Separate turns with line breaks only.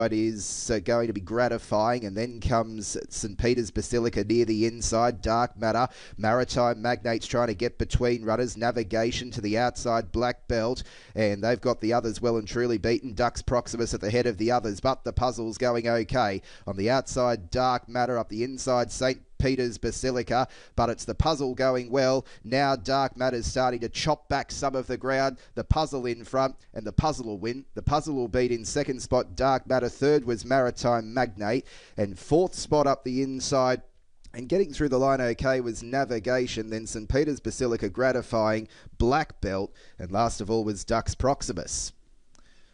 is going to be gratifying, and then comes St Peter's Basilica near the inside. Dark Matter, Maritime Magnates trying to get between runners. Navigation to the outside, Black Belt, and they've got the others well and truly beaten. Dux Proximus at the head of the others, but the puzzle's going okay. On the outside, Dark Matter, up the inside, St Peter's Basilica, but it's the puzzle going well. Now Dark Matter's starting to chop back some of the ground. The puzzle in front, and the puzzle will win. The puzzle will beat in second spot Dark Matter. Third was Maritime Magnate, and fourth spot up the inside and getting through the line okay was Navigation, then St Peter's Basilica gratifying, Black Belt, and last of all was Dux Proximus.